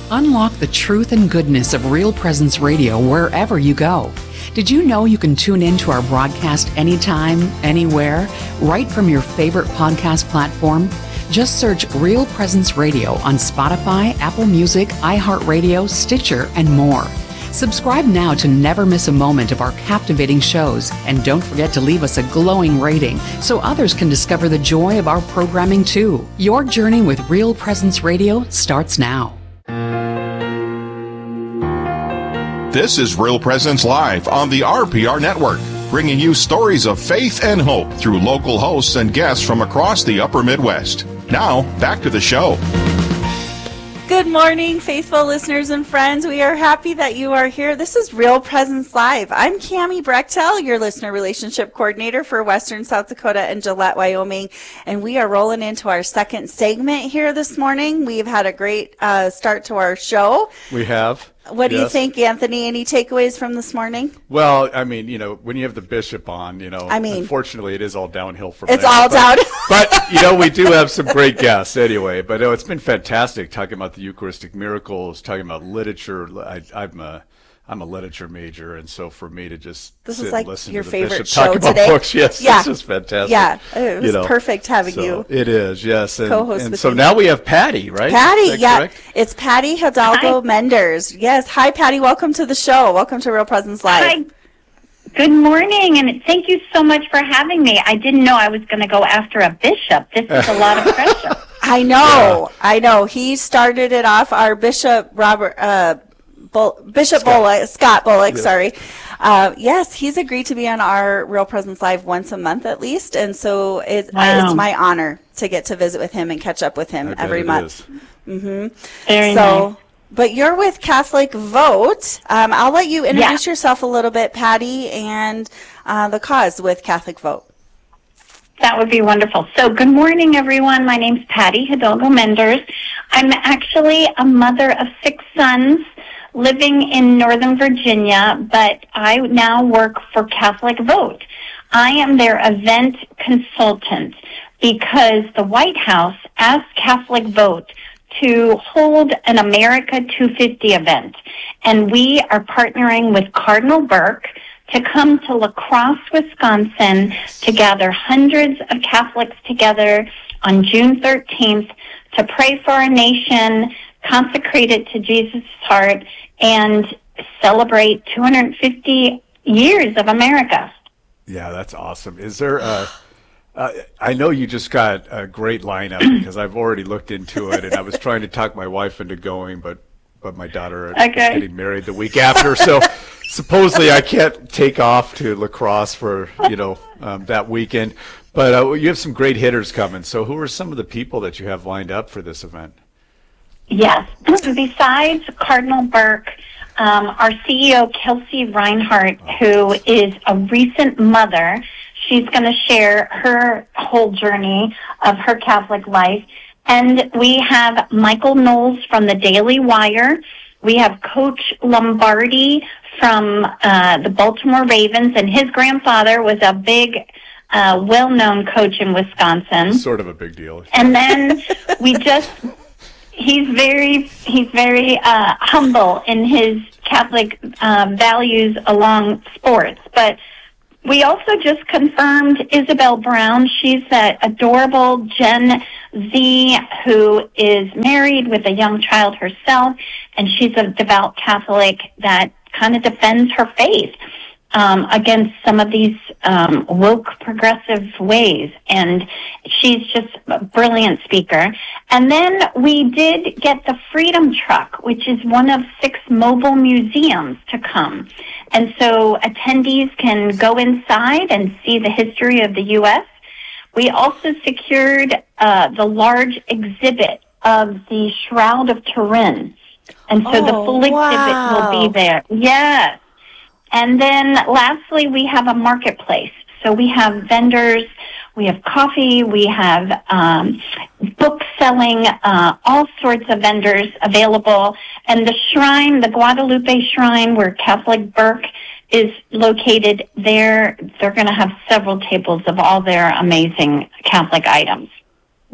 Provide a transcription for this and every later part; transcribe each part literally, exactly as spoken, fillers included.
Unlock the truth and goodness of Real Presence Radio wherever you go. Did you know you can tune in to our broadcast anytime, anywhere, right from your favorite podcast platform? Just search Real Presence Radio on Spotify, Apple Music, iHeartRadio, Stitcher, and more. Subscribe now to never miss a moment of our captivating shows, and don't forget to leave us a glowing rating so others can discover the joy of our programming too. Your journey with Real Presence Radio starts now. This is Real Presence Live on the R P R Network, bringing you stories of faith and hope through local hosts and guests from across the upper Midwest. Now, back to the show. Good morning, faithful listeners and friends. We are happy that you are here. This is Real Presence Live. I'm Cammie Brechtel, your listener relationship coordinator for Western South Dakota and Gillette, Wyoming, and we are rolling into our second segment here this morning. We've had a great uh, start to our show. We have. What do yes. you think, Anthony? Any takeaways from this morning? Well, I mean, you know, when you have the bishop on, you know, I mean, unfortunately, it is all downhill from it's there. It's all but, down. But, you know, we do have some great guests anyway. But oh, it's been fantastic talking about the Eucharistic miracles, talking about literature. I, I'm a I'm a literature major, and so for me to just this sit is like and listen your to the favorite bishop show talk about today. books, yes, yeah. this is fantastic. Yeah, it was you know, perfect having so you. It is, yes. And, co-host and with so you. now we have Patty, right? Patty, yeah. Correct? It's Patty Hidalgo Hi. Menders. Yes. Hi, Patty. Welcome to the show. Welcome to Real Presence Live. Hi. Good morning, and thank you so much for having me. I didn't know I was going to go after a bishop. This is a lot of pressure. I know. Yeah. I know. He started it off, our Bishop Robert, uh, Bull, Bishop Scott. Bullock, Scott Bullock, Yeah. sorry. Uh, yes, he's agreed to be on our Real Presence Live once a month at least, and so it, Wow. I, it's my honor to get to visit with him and catch up with him I bet every it month. is. Mm-hmm. Very so, nice. But you're with Catholic Vote. Um, I'll let you introduce Yeah. yourself a little bit, Patty, and uh, the cause with Catholic Vote. That would be wonderful. So good morning, everyone. My name's Patty Hidalgo Menders. I'm actually a mother of six sons living in Northern Virginia, but I now work for Catholic Vote. I am their event consultant because the White House asked Catholic Vote to hold an America two fifty event, and we are partnering with Cardinal Burke to come to La Crosse, Wisconsin, to gather hundreds of Catholics together on June thirteenth to pray for our nation, consecrate it to Jesus' heart, and celebrate two hundred fifty years of America. Yeah, that's awesome. Is there a, uh, I know you just got a great lineup because I've already looked into it, and I was trying to talk my wife into going, but but my daughter Okay. is getting married the week after, so supposedly I can't take off to La Crosse for, you know, um, that weekend. But uh, you have some great hitters coming. So who are some of the people that you have lined up for this event? Yes. Besides Cardinal Burke, um, our C E O, Kelsey Reinhardt, who is a recent mother, she's going to share her whole journey of her Catholic life. And we have Michael Knowles from the Daily Wire. We have Coach Lombardi from uh, the Baltimore Ravens, and his grandfather was a big, uh, well-known coach in Wisconsin. Sort of a big deal. And then we just... He's very he's very uh, humble in his Catholic uh, values along sports. But we also just confirmed Isabel Brown. She's that adorable Gen Z who is married with a young child herself, and she's a devout Catholic that kind of defends her faith um, against some of these um, woke progressive ways. And she's just a brilliant speaker. And then we did get the Freedom Truck, which is one of six mobile museums to come. And so attendees can go inside and see the history of the U S. We also secured uh, the large exhibit of the Shroud of Turin. And so Oh, the full wow. exhibit will be there. Yes. And then lastly, we have a marketplace. So we have vendors, we have coffee, we have um, book selling, uh, all sorts of vendors available. And the shrine, the Guadalupe Shrine, where Catholic Burke is located there, they're going to have several tables of all their amazing Catholic items.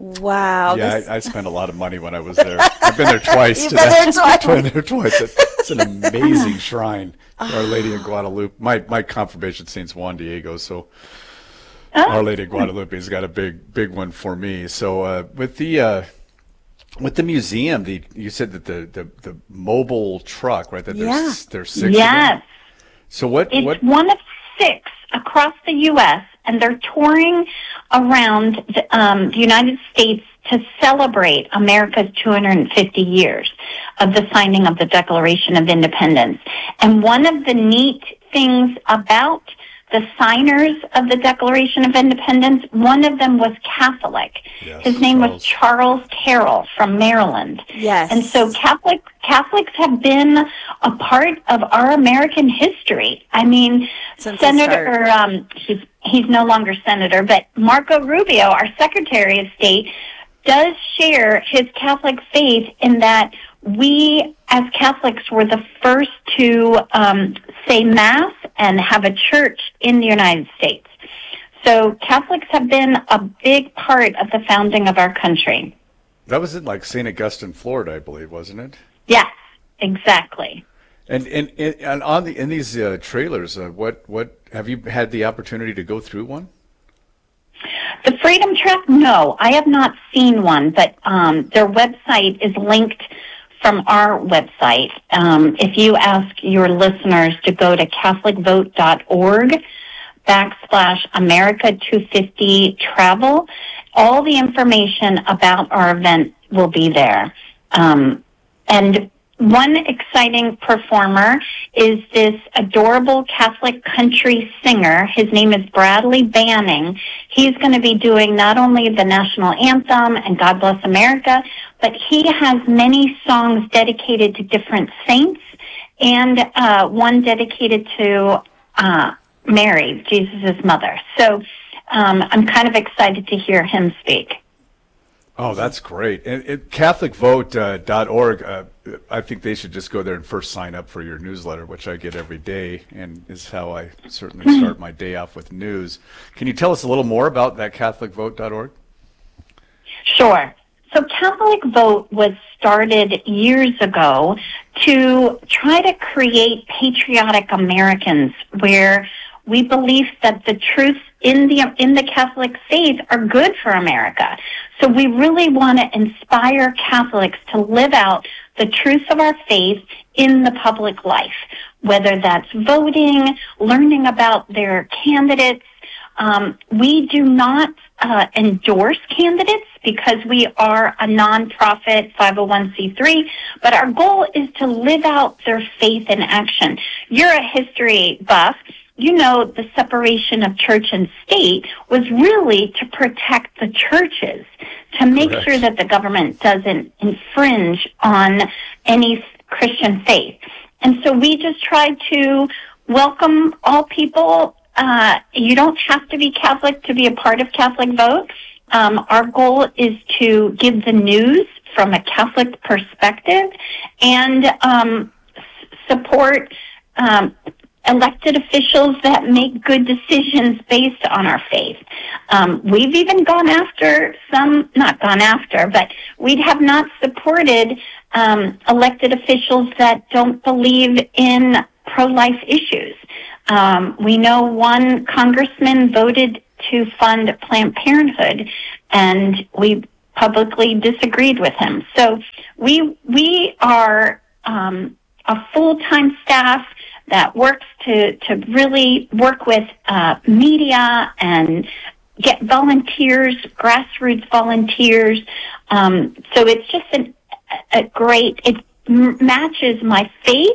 Wow. Yeah, this- I, I spent a lot of money when I was there. I've been there twice. You've today. been there twice. Been there twice. It's an amazing shrine to Our Lady of Guadalupe. My my confirmation saint's Juan Diego, so Oh. Our Lady of Guadalupe has got a big big one for me. So uh, with the uh, with the museum, the, you said that the, the, the mobile truck, right? That Yeah. there's there's six. Yes. Of them? So what It's what? one of six across the U S, and they're touring around the, um, the United States to celebrate America's two hundred fifty years of the signing of the Declaration of Independence. And one of the neat things about the signers of the Declaration of Independence, one of them was Catholic. Yes, His name Charles. was Charles Carroll from Maryland. Yes. And so Catholic Catholics have been a part of our American history. I mean, Since the Senator, um, he's, he's no longer senator, but Marco Rubio, our Secretary of State, does share his Catholic faith in that we, as Catholics, were the first to um, say Mass and have a church in the United States. So Catholics have been a big part of the founding of our country. That was in like Saint Augustine, Florida, I believe, wasn't it? Yes, exactly. And and and and on the in these uh, trailers, uh, what what have you had the opportunity to go through one? The Freedom Track, no, I have not seen one, but um, their website is linked from our website. Um, if you ask your listeners to go to catholic vote dot org backslash America two fifty travel, all the information about our event will be there. Um, and one exciting performer is this adorable Catholic country singer. His name is Bradley Banning. He's going to be doing not only the national anthem and God Bless America, but he has many songs dedicated to different saints and uh, one dedicated to uh, Mary, Jesus' mother. So um, I'm kind of excited to hear him speak. Oh, that's great. And, and catholic vote dot org, uh, I think they should just go there and first sign up for your newsletter, which I get every day, and is how I certainly start my day off with news. Can you tell us a little more about that catholic vote dot org? Sure. So Catholic Vote was started years ago to try to create patriotic Americans where we believe that the truths in the in the Catholic faith are good for America. So we really want to inspire Catholics to live out the truths of our faith in the public life, whether that's voting, learning about their candidates. Um, we do not uh, endorse candidates because we are a nonprofit five oh one c three, but our goal is to live out their faith in action. You're a history buff. You know the separation of church and state was really to protect the churches, to make Correct. sure that the government doesn't infringe on any Christian faith. And so we just tried to welcome all people. Uh, you don't have to be Catholic to be a part of Catholic Vote. Um, our goal is to give the news from a Catholic perspective and um, s- support um, elected officials that make good decisions based on our faith. Um, we've even gone after some, not gone after, but we have not supported um, elected officials that don't believe in pro-life issues. Um, we know one congressman voted to fund Planned Parenthood, and we publicly disagreed with him. So we we are um, a full-time staff that works to, to really work with uh, media and get volunteers, grassroots volunteers. Um, so it's just an, a great, it m- matches my faith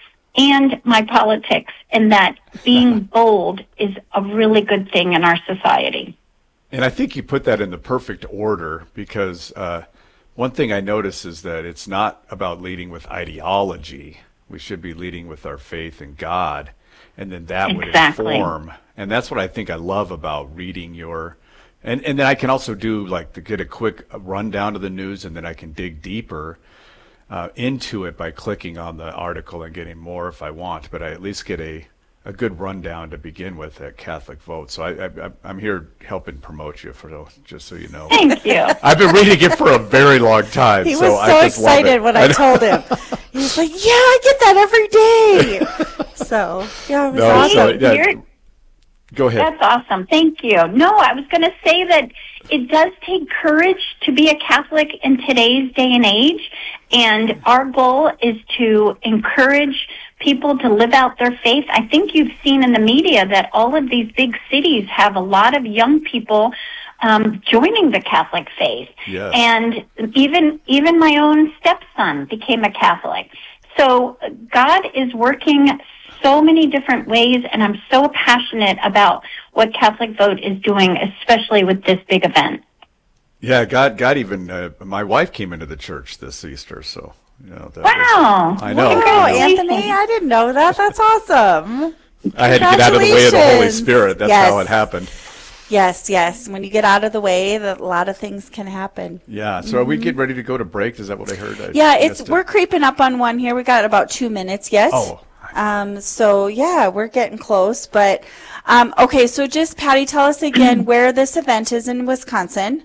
and my politics in that being bold is a really good thing in our society. And I think you put that in the perfect order because uh, one thing I notice is that it's not about leading with ideology. We should be leading with our faith in God, and then that Exactly. would inform. And that's what I think I love about reading your, and, and then I can also do like to get a quick rundown of the news, and then I can dig deeper uh, into it by clicking on the article and getting more if I want. But I at least get a a good rundown to begin with at Catholic Vote. So I, I, I'm here helping promote you, for just so you know. Thank you. I've been reading it for a very long time. He so was so I just love excited it. when I told him. He was like, "Yeah, I get that every day." So yeah, it was No, awesome. so, yeah, You're- go ahead. That's awesome. Thank you. No, I was going to say that it does take courage to be a Catholic in today's day and age, and our goal is to encourage people to live out their faith. I think you've seen in the media that all of these big cities have a lot of young people um, joining the Catholic faith. Yes. And even even my own stepson became a Catholic. So God is working so many different ways, and I'm so passionate about what Catholic Vote is doing, especially with this big event. Yeah, God, God even, uh, my wife came into the church this Easter, so, you know. That Wow. Was, I know. Oh, I know. Anthony, I didn't know that. That's awesome. I had to get out of the way of the Holy Congratulations. Spirit. That's Yes. how it happened. Yes, yes. When you get out of the way, that a lot of things can happen. Yeah, so are we getting ready to go to break? Is that what I heard? I Yeah, it's missed it. we're creeping up on one here. We got about two minutes. Yes. Oh. Um. So yeah, we're getting close. But um. Okay. So just Patty, tell us again where this event is in Wisconsin.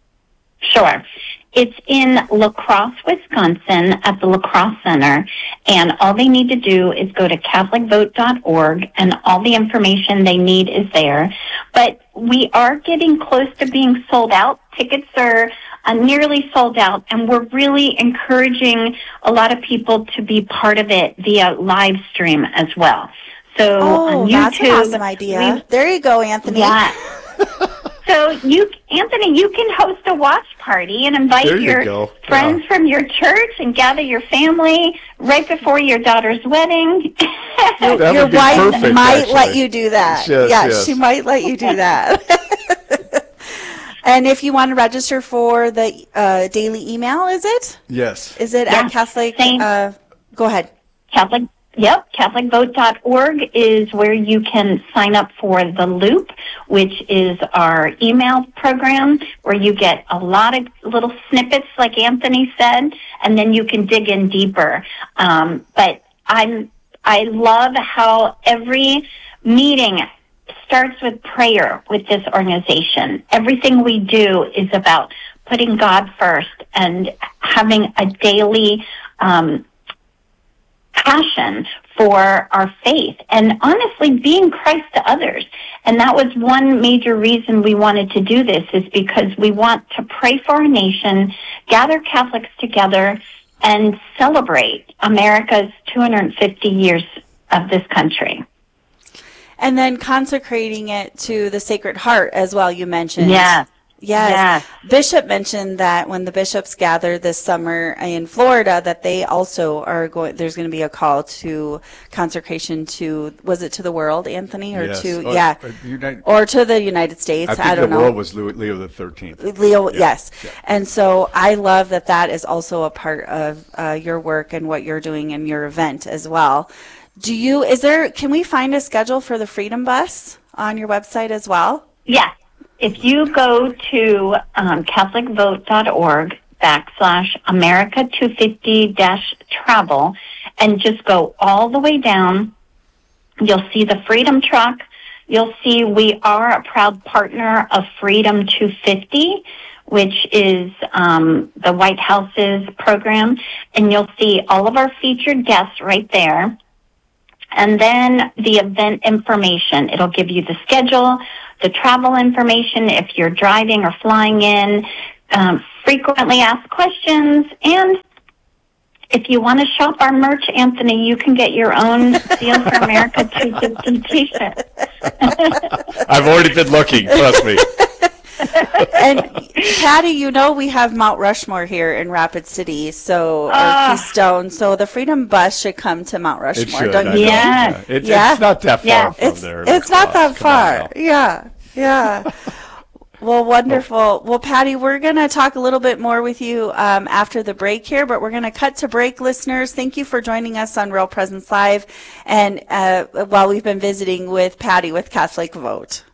Sure. It's in La Crosse, Wisconsin at the La Crosse Center, and all they need to do is go to Catholic Vote dot org, and all the information they need is there. But we are getting close to being sold out. Tickets are uh, nearly sold out, and we're really encouraging a lot of people to be part of it via live stream as well. So Oh, on YouTube, that's an awesome idea. we- There you go, Anthony. yeah. So you, Anthony, you can host a watch party and invite There you your go. friends Wow. from your church and gather your family right before your daughter's wedding. That would Your be wife perfect, might actually. let you do that. Yes, yeah, yes. she might let you do that. And if you want to register for the uh, daily email, is it? Yes. Is it Yeah, at Catholic? same. Uh, go ahead. Catholic, yep, Catholic Vote dot org is where you can sign up for the Loop, which is our email program where you get a lot of little snippets, like Anthony said, and then you can dig in deeper. Um, but I'm, I love how every meeting starts with prayer with this organization. Everything we do is about putting God first and having a daily um, passion for our faith and honestly being Christ to others. And that was one major reason we wanted to do this, is because we want to pray for our nation, gather Catholics together, and celebrate America's two hundred fifty years of this country. And then consecrating it to the Sacred Heart as well, you mentioned. Yes. Yes. Yes. Bishop mentioned that when the bishops gather this summer in Florida, that they also are going, there's going to be a call to consecration to, was it to the world, Anthony? Or Yes. to, Or- yeah. or United- Or to the United States. I I, think don't the know. world was Leo, Leo the thirteenth. Leo, Yeah, yes. yeah. And so I love that that is also a part of uh, your work and what you're doing in your event as well. Do you, is there, can we find a schedule for the Freedom Bus on your website as well? Yes. If you go to um, Catholic Vote dot org backslash America two fifty dash travel and just go all the way down, you'll see the Freedom Truck. You'll see we are a proud partner of Freedom two fifty, which is um, the White House's program. And you'll see all of our featured guests right there. And then the event information. It'll give you the schedule, the travel information if you're driving or flying in, um, frequently asked questions, and if you want to shop our merch, Anthony, you can get your own Seal for America two fifty t-shirt. I've already been looking, trust me. And Patty, you know we have Mount Rushmore here in Rapid City, so or Ah. Keystone. So the Freedom Bus should come to Mount It Rushmore, should. don't I you? know. Yeah. It, Yeah. It's not that far Yeah. from It's there. it's not that Come on far. now. Yeah, yeah. Well, wonderful. Well, Patty, we're going to talk a little bit more with you um, after the break here, but we're going to cut to break, listeners. Thank you for joining us on Real Presence Live, and uh, while we've been visiting with Patty with Catholic Vote.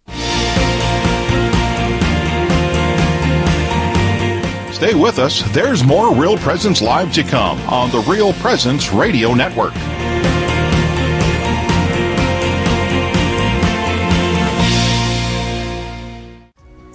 Stay with us. There's more Real Presence Live. Live to come on the Real Presence Radio Network.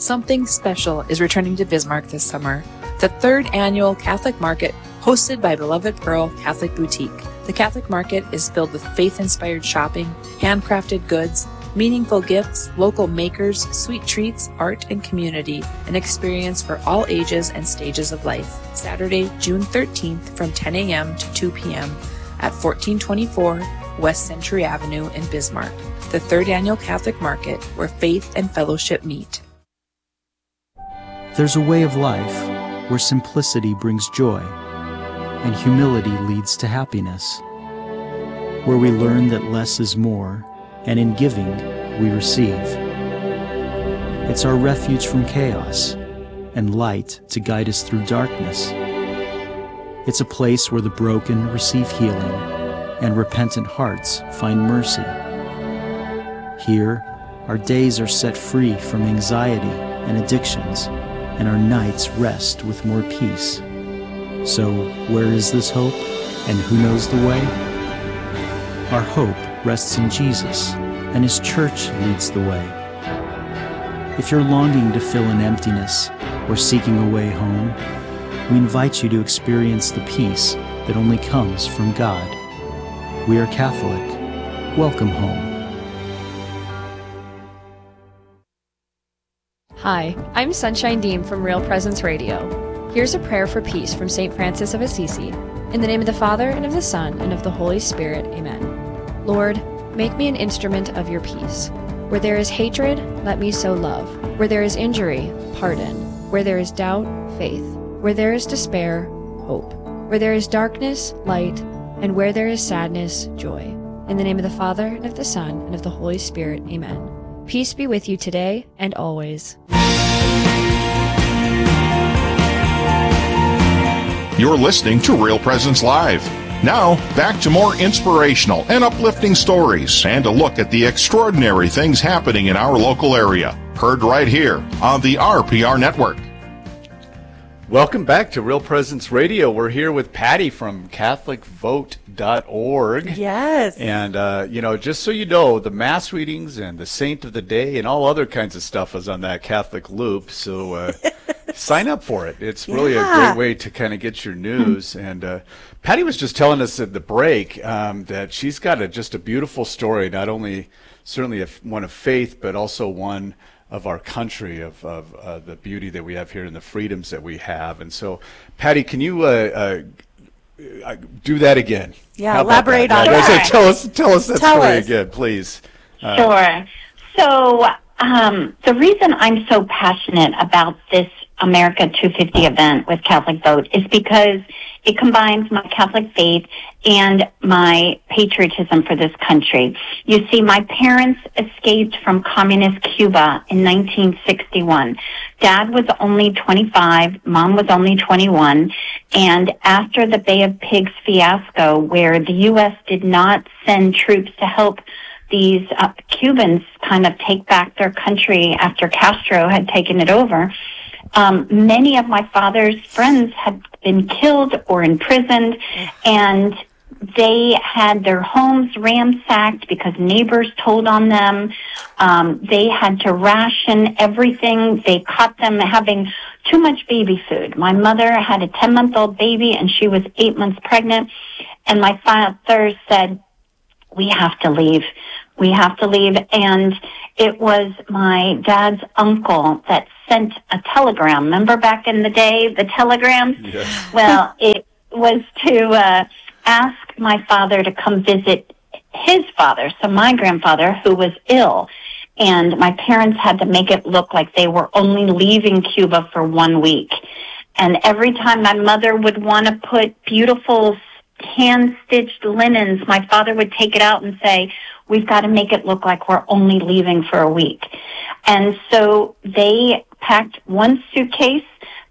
Something special is returning to Bismarck this summer. The third annual Catholic Market, hosted by Beloved Pearl Catholic Boutique. The Catholic Market is filled with faith-inspired shopping, handcrafted goods, meaningful gifts, local makers, sweet treats, art, and community, an experience for all ages and stages of life. Saturday, June thirteenth from ten a.m. to two p.m. at fourteen twenty-four West Century Avenue in Bismarck. The third annual Catholic Market, where faith and fellowship meet. There's a way of life where simplicity brings joy and humility leads to happiness, where we learn that less is more, and in giving, we receive. It's our refuge from chaos and light to guide us through darkness. It's a place where the broken receive healing and repentant hearts find mercy. Here, our days are set free from anxiety and addictions, and our nights rest with more peace. So, where is this hope, and who knows the way? Our hope rests in Jesus, and His church leads the way. If you're longing to fill an emptiness or seeking a way home, we invite you to experience the peace that only comes from God. We are Catholic. Welcome home. Hi, I'm Sunshine Dean from Real Presence Radio. Here's a prayer for peace from Saint Francis of Assisi. In the name of the Father, and of the Son, and of the Holy Spirit. Amen. Lord, make me an instrument of your peace. Where there is hatred, let me sow love. Where there is injury, pardon. Where there is doubt, faith. Where there is despair, hope. Where there is darkness, light. And where there is sadness, joy. In the name of the Father, and of the Son, and of the Holy Spirit. Amen. Peace be with you today and always. You're listening to Real Presence Live. Now, back to more inspirational and uplifting stories and a look at the extraordinary things happening in our local area. Heard right here on the R P R Network. Welcome back to Real Presence Radio. We're here with Patty from Catholic Vote dot org. Yes. And, uh, you know, just so you know, the Mass readings and the Saint of the Day and all other kinds of stuff is on that Catholic Loop. So uh, sign up for it. It's really Yeah. a great way to kind of get your news. And uh, Patty was just telling us at the break um, that she's got a, just a beautiful story, not only certainly a, one of faith, but also one of our country, of, of uh, the beauty that we have here and the freedoms that we have. And so, Patty, can you uh, uh, do that again? Yeah, How about elaborate that? on I said, that. Tell us, tell us that Tell story us. again, please. Uh, Sure. So um, the reason I'm so passionate about this America two fifty event with Catholic Vote is because it combines my Catholic faith and my patriotism for this country. You see, my parents escaped from communist Cuba in nineteen sixty-one. Dad was only twenty-five, Mom was only twenty-one, and after the Bay of Pigs fiasco, where the U S did not send troops to help these uh, Cubans kind of take back their country after Castro had taken it over, Um, many of my father's friends had been killed or imprisoned, and they had their homes ransacked because neighbors told on them. Um, they had to ration everything. They caught them having too much baby food. My mother had a ten-month-old baby, and she was eight months pregnant, and my father said, we have to leave. We have to leave. And it was my dad's uncle that sent a telegram. Remember back in the day, the telegrams? Yes. Well, it was to uh, ask my father to come visit his father, so my grandfather, who was ill. And my parents had to make it look like they were only leaving Cuba for one week. And every time my mother would want to put beautiful hand-stitched linens, my father would take it out and say, we've got to make it look like we're only leaving for a week. And so they packed one suitcase,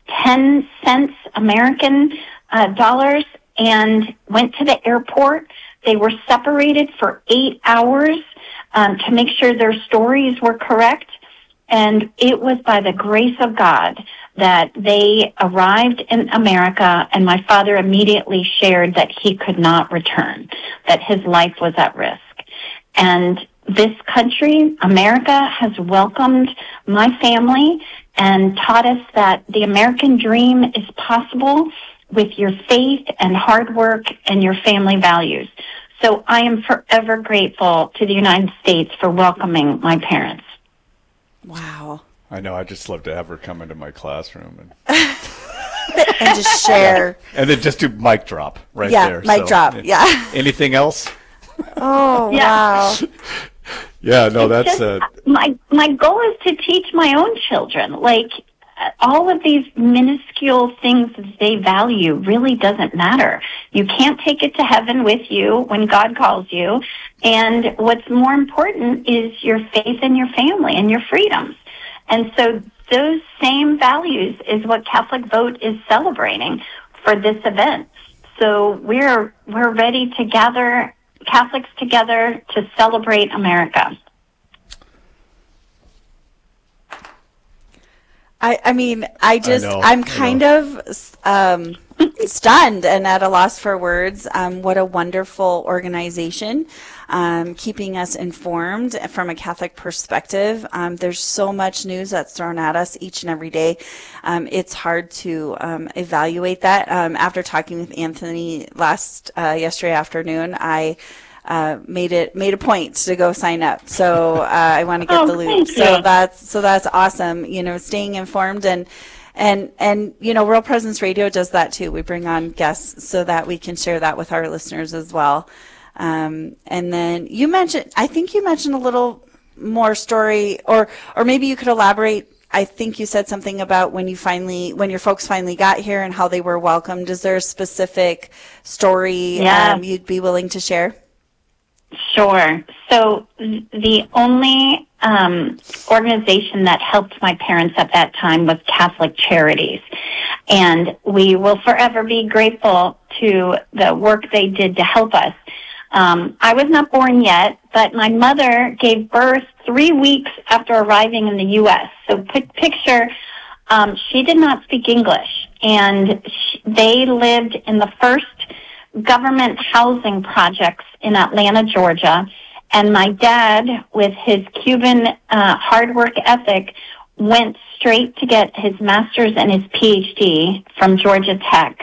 ten cents American uh, dollars, and went to the airport. They were separated for eight hours um, to make sure their stories were correct. And it was by the grace of God that they arrived in America, and my father immediately shared that he could not return, that his life was at risk. And this country, America, has welcomed my family and taught us that the American dream is possible with your faith and hard work and your family values. So I am forever grateful to the United States for welcoming my parents. Wow. I know. I'd just love to have her come into my classroom and and just share. And then just do mic drop right yeah, there. mic so, drop. Yeah. Anything else? Oh, Yeah. wow. Yeah, no, It's that's just, uh, my my goal is to teach my own children, like, uh, all of these minuscule things that they value really doesn't matter. You can't take it to heaven with you when God calls you, and what's more important is your faith and your family and your freedoms. And so those same values is what Catholic Vote is celebrating for this event. So we're we're ready to gather Catholics together to celebrate America. I, I mean, I just, I know, I'm I kind know. of um, stunned and at a loss for words. Um, what a wonderful organization, um, keeping us informed from a Catholic perspective. Um, there's so much news that's thrown at us each and every day. Um, it's hard to um, evaluate that. Um, after talking with Anthony last uh, yesterday afternoon, I Uh, made it made a point to go sign up. So uh, I want to get Oh, the loop. thank So you. that's so that's awesome. You know, staying informed and and and you know, Real Presence Radio does that too. We bring on guests so that we can share that with our listeners as well. Um, and then you mentioned, I think you mentioned a little more story, or or maybe you could elaborate. I think you said something about when you finally, when your folks finally got here and how they were welcomed. Is there a specific story Yeah. um, you'd be willing to share? Sure. So the only um, organization that helped my parents at that time was Catholic Charities. And we will forever be grateful to the work they did to help us. Um, I was not born yet, but my mother gave birth three weeks after arriving in the U S So put, picture, um, she did not speak English, and she, they lived in the first government housing projects in Atlanta, Georgia. And my dad, with his Cuban uh, hard work ethic, went straight to get his master's and his P H D from Georgia Tech.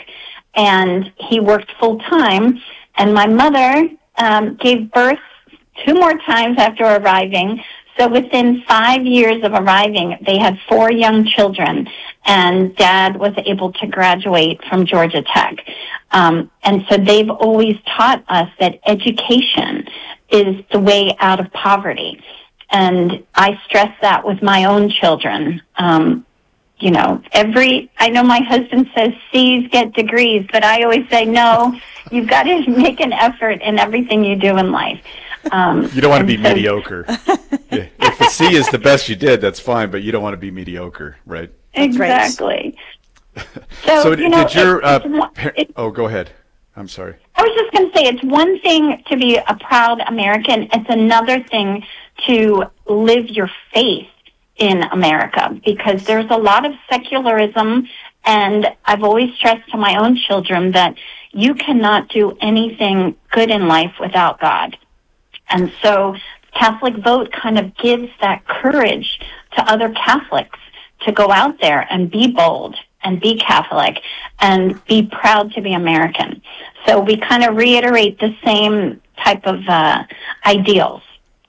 And he worked full time. And my mother um, gave birth two more times after arriving. So within five years of arriving, they had four young children, and Dad was able to graduate from Georgia Tech. Um, and so they've always taught us that education is the way out of poverty. And I stress that with my own children. Um, you know, every, I know my husband says C's get degrees, but I always say, no, you've got to make an effort in everything you do in life. Um, you don't want to be so, mediocre. Yeah. If the C is the best you did, that's fine, but you don't want to be mediocre, right? Exactly. So, So, d- you know, did your it- uh, it's one- par- it- oh, go ahead. I'm sorry. I was just going to say, it's one thing to be a proud American. It's another thing to live your faith in America, because there's a lot of secularism, and I've always stressed to my own children that you cannot do anything good in life without God. And so Catholic Vote kind of gives that courage to other Catholics to go out there and be bold and be Catholic and be proud to be American. So we kind of reiterate the same type of uh, ideals.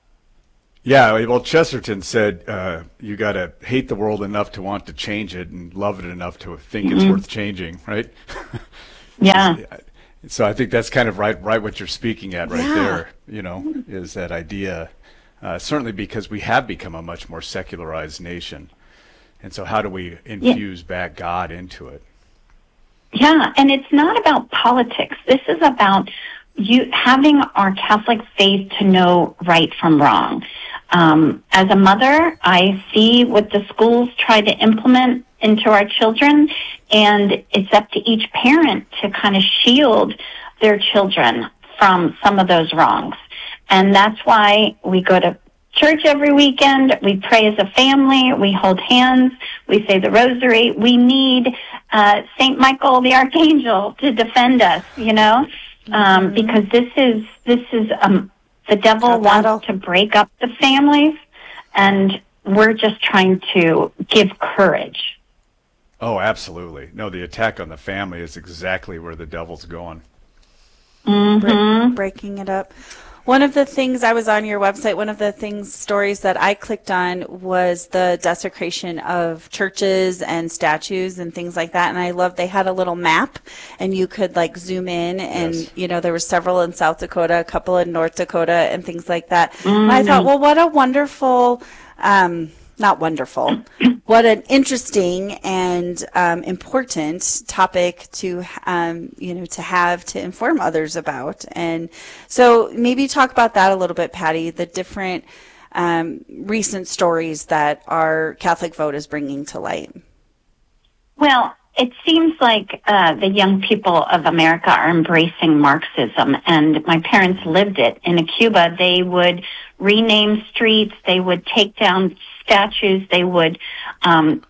Yeah, well, Chesterton said uh, you got to hate the world enough to want to change it and love it enough to think Mm-hmm. it's worth changing, right? Yeah. So I think that's kind of right, right what you're speaking at right Yeah. there, you know, is that idea, uh, certainly because we have become a much more secularized nation. And so how do we infuse yeah. back God into it? Yeah, and it's not about politics. This is about you having our Catholic faith to know right from wrong. Um, as a mother, I see what the schools try to implement into our children, and it's up to each parent to kind of shield their children from some of those wrongs. And that's why we go to church every weekend, we pray as a family, we hold hands, we say the rosary. We need uh, Saint Michael the Archangel to defend us, you know, um, mm-hmm. because this is, this is um, the devil wants to break up the families, and we're just trying to give courage. Oh, absolutely. No, the attack on the family is exactly where the devil's going. Mm-hmm. Bre- breaking it up. One of the things, I was on your website, one of the things, stories that I clicked on was the desecration of churches and statues and things like that. And I love, they had a little map and you could like zoom in and, Yes. you know, there were several in South Dakota, a couple in North Dakota and things like that. Mm-hmm. And I thought, well, what a wonderful, um, not wonderful, what an interesting and um, important topic to um, you know to have to inform others about. And so maybe talk about that a little bit, Patty, the different um, recent stories that our Catholic Vote is bringing to light. Well, it seems like uh, the young people of America are embracing Marxism, and my parents lived it. In Cuba, they would rename streets, they would take down statues, they would um,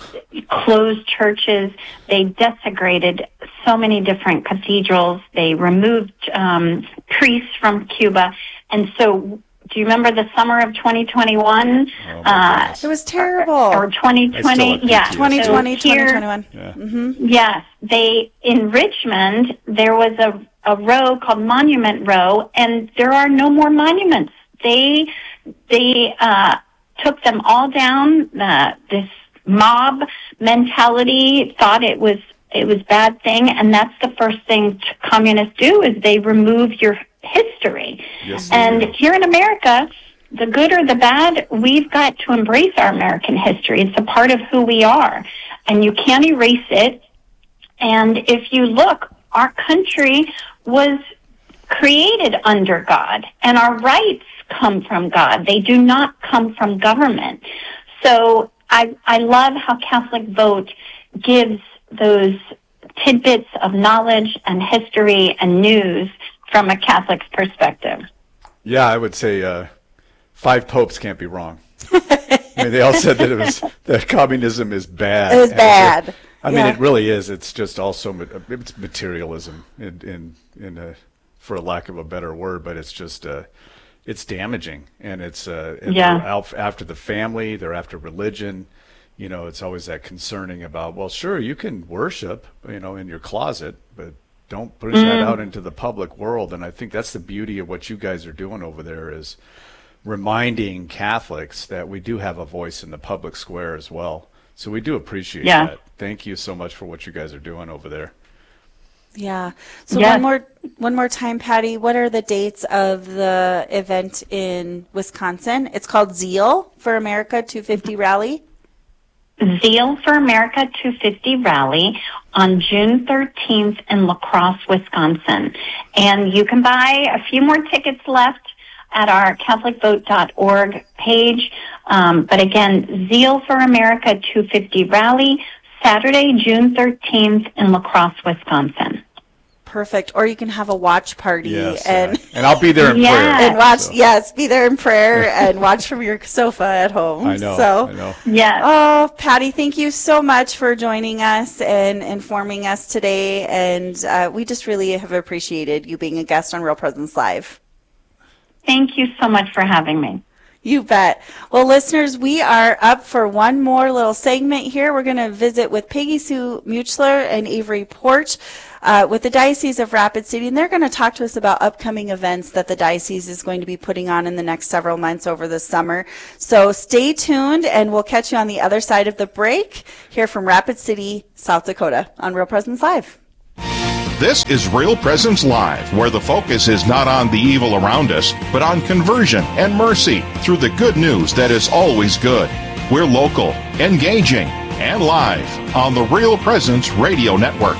close churches, they desecrated so many different cathedrals, they removed um, priests from Cuba, and so do you remember the summer of twenty twenty-one? Oh, uh, It was terrible. Or twenty twenty, yeah. twenty twenty, So here- twenty twenty-one. Yeah. Mm-hmm. Yes, they in Richmond there was a a row called Monument Row, and there are no more monuments. They they uh, took them all down. Uh, this mob mentality thought it was it was bad thing, and that's the first thing communists do is they remove your history. Yes, they and do. here in America, the good or the bad, we've got to embrace our American history. It's a part of who we are, and you can't erase it. And if you look, our country was created under God, and our rights come from God. They do not come from government. So I, I love how Catholic Vote gives those tidbits of knowledge and history and news from a Catholic's perspective. Yeah, I would say uh, five popes can't be wrong. I mean, they all said that it was that communism is bad. It was And bad. it- I Yeah. mean, it really is. It's just also ma- it's materialism, in in, in a, for a lack of a better word. But it's just uh, it's damaging, and it's uh, and Yeah. they're out after the family. They're after religion. You know, it's always that concerning about. Well, sure, you can worship, you know, in your closet, but don't push that out into the public world. And I think that's the beauty of what you guys are doing over there is reminding Catholics that we do have a voice in the public square as well. So we do appreciate Yeah. that. Thank you so much for what you guys are doing over there. Yeah. So Yes. one more one more time, Patty, what are the dates of the event in Wisconsin? It's called Zeal for America two fifty Rally. Zeal for America two fifty Rally on June thirteenth in La Crosse, Wisconsin. And you can buy a few more tickets left at our Catholic Vote dot org page. Um, but again, Zeal for America two fifty Rally, Saturday, June thirteenth in La Crosse, Wisconsin. Perfect. Or you can have a watch party Yes, and uh, and I'll be there in Yeah. prayer. and watch. so. Yes, be there in prayer and watch from your sofa at home. I know. So. I know. Yes. Oh, Patty, thank you so much for joining us and informing us today. And uh, we just really have appreciated you being a guest on Real Presence Live. Thank you so much for having me. You bet. Well, listeners, we are up for one more little segment here. We're going to visit with Peggy Sue Muchler and Avery Porch uh, with the Diocese of Rapid City, and they're going to talk to us about upcoming events that the diocese is going to be putting on in the next several months over the summer. So stay tuned, and we'll catch you on the other side of the break here from Rapid City, South Dakota on Real Presence Live. This is Real Presence Live, where the focus is not on the evil around us, but on conversion and mercy through the good news that is always good. We're local, engaging, and live on the Real Presence Radio Network.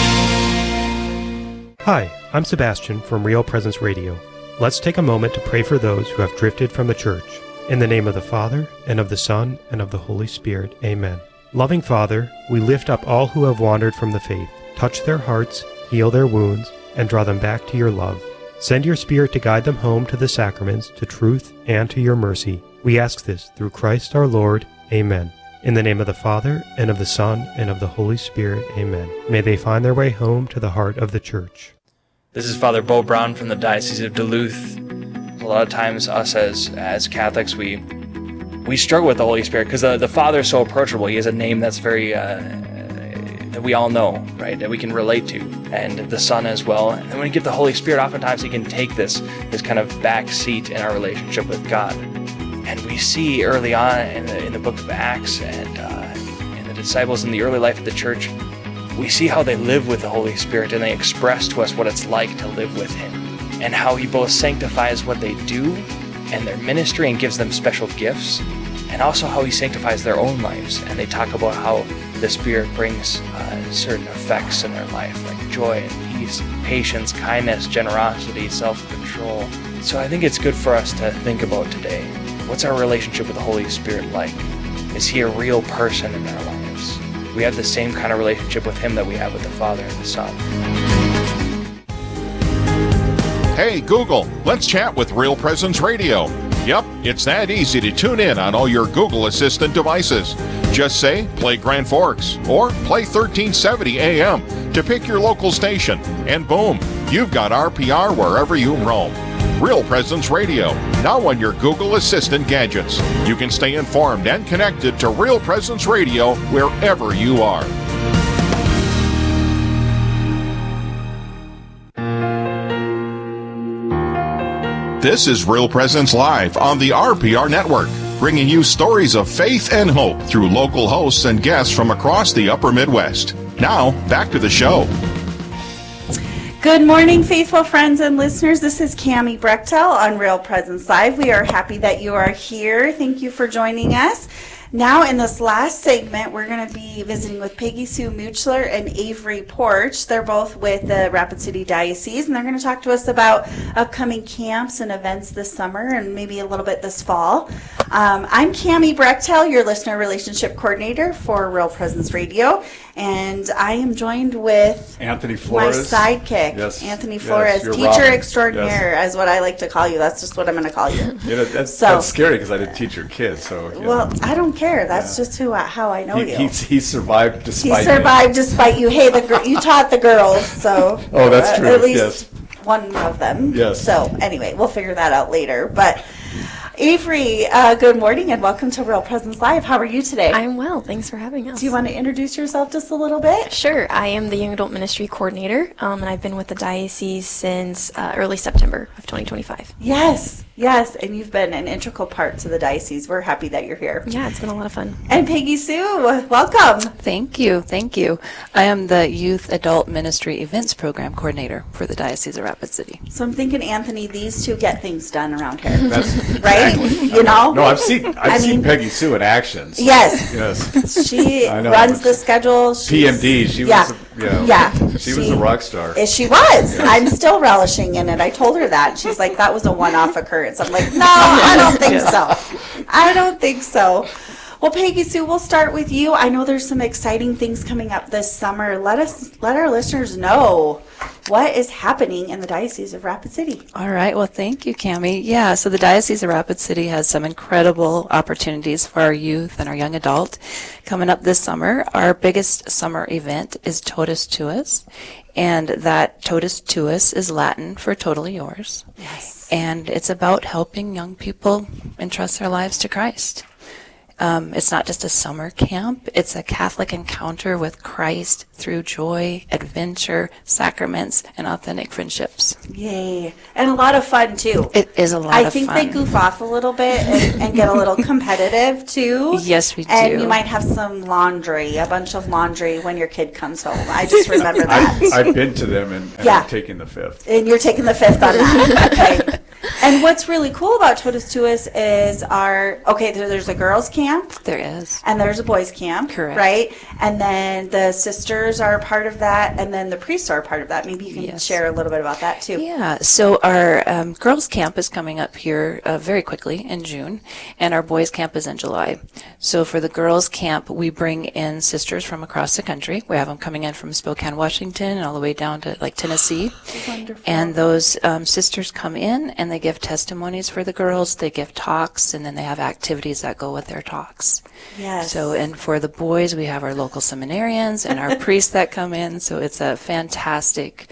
Hi, I'm Sebastian from Real Presence Radio. Let's take a moment to pray for those who have drifted from the church. In the name of the Father, and of the Son, and of the Holy Spirit, amen. Loving Father, we lift up all who have wandered from the faith. Touch their hearts, heal their wounds, and draw them back to your love. Send your Spirit to guide them home to the sacraments, to truth, and to your mercy. We ask this through Christ our Lord. Amen. In the name of the Father, and of the Son, and of the Holy Spirit. Amen. May they find their way home to the heart of the Church. This is Father Bo Brown from the Diocese of Duluth. A lot of times us as, as Catholics, we we struggle with the Holy Spirit because the, the Father is so approachable. He has a name that's very, uh, that we all know, right? That we can relate to, and the Son as well. And when we get the Holy Spirit, oftentimes He can take this, this kind of back seat in our relationship with God. And we see early on in the, in the book of Acts and uh, in the disciples in the early life of the church, we see how they live with the Holy Spirit, and they express to us what it's like to live with Him, and how He both sanctifies what they do and their ministry and gives them special gifts, and also how He sanctifies their own lives. And they talk about how the Spirit brings uh, certain effects in their life, like joy and peace, patience, kindness, generosity, self-control. So I think it's good for us to think about today. What's our relationship with the Holy Spirit like? Is He a real person in our lives? We have the same kind of relationship with Him that we have with the Father and the Son. Hey, Google, let's chat with Real Presence Radio. Yep, it's that easy to tune in on all your Google Assistant devices. Just say, play Grand Forks, or play thirteen seventy A M to pick your local station, and boom, you've got R P R wherever you roam. Real Presence Radio, now on your Google Assistant gadgets. You can stay informed and connected to Real Presence Radio wherever you are. This is Real Presence Live on the R P R Network, bringing you stories of faith and hope through local hosts and guests from across the upper Midwest. Now, back to the show. Good morning, faithful friends and listeners. This is Cami Brechtel on Real Presence Live. We are happy that you are here. Thank you for joining us. Now, in this last segment, we're going to be visiting with Peggy Sue Muchler and Avery Porch. They're both with the Rapid City Diocese, and they're going to talk to us about upcoming camps and events this summer and maybe a little bit this fall. Um, I'm Cami Brechtel, your listener relationship coordinator for Real Presence Radio, and I am joined with Anthony Flores, my sidekick, yes. Anthony Yes, Flores, you're teacher Robin. extraordinaire, Yes. as what I like to call you. That's just what I'm going to call you. You know, that's, So- that's scary because I didn't teach your kids. So you Well, know. I don't care. That's just who I, how I know he, you. he, he survived He despite survived despite you. Hey, the gir- you taught the girls, so Oh, that's uh, true, At least yes. one of them. Yes. So anyway, we'll figure that out later. But Avery, uh, good morning and welcome to Real Presence Live. How are you today? I'm well. Thanks for having us. Do you want to introduce yourself just a little bit? Sure. I am the Young Adult Ministry Coordinator, um, and I've been with the diocese since uh, early September of twenty twenty-five. Yes, yes, and you've been an integral part to the diocese. We're happy that you're here. Yeah, it's been a lot of fun. And Peggy Sue, welcome. Thank you, thank you. I am the Youth Adult Ministry Events Program Coordinator for the Diocese of Rapid City. So I'm thinking, Anthony, these two get things done around here, That's right? exactly. You know? No, I've seen I've I seen mean- Peggy Sue in action. so- Yes. Yes. She I know. runs the schedule. P M D. She's- She yeah. was. A, yeah. Yeah. She, was a rock star. Eh, She was. I'm still relishing in it. I told her that. She's like, that was a one-off occurrence. I'm like, no, I don't think so. I don't think so. Well, Peggy Sue, we'll start with you. I know there's some exciting things coming up this summer. Let us, let our listeners know what is happening in the Diocese of Rapid City. All right, well, thank you, Cami. Yeah, so the Diocese of Rapid City has some incredible opportunities for our youth and our young adult. Coming up this summer, our biggest summer event is Totus Tuus, and that Totus Tuus is Latin for totally yours. Yes. And it's about helping young people entrust their lives to Christ. Um, it's not just a summer camp, it's a Catholic encounter with Christ through joy, adventure, sacraments, and authentic friendships. Yay. And a lot of fun, too. It is a lot I of think fun. they goof off a little bit and, and get a little competitive, too. Yes, we And do. you might have some laundry, a bunch of laundry when your kid comes home. I just remember that. I, I've been to them and, and Yeah. I'm taking the fifth. And you're taking the fifth on that. Okay. And what's really cool about Totus Tuus is our, okay, there, there's a girls' camp. There is. And there's a boys' camp. Correct. Right? And then the sisters are a part of that, and then the priests are a part of that. Maybe you can Yes. share a little bit about that, too. Yeah, so our um, girls' camp is coming up here uh, very quickly in June, and our boys' camp is in July. So for the girls' camp, we bring in sisters from across the country. We have them coming in from Spokane, Washington, and all the way down to like Tennessee. Wonderful. And those um, sisters come in and they give testimonies for the girls. They give talks, and then they have activities that go with their talks. Yes. So, and for the boys, we have our local seminarians and our priests that come in. So it's a fantastic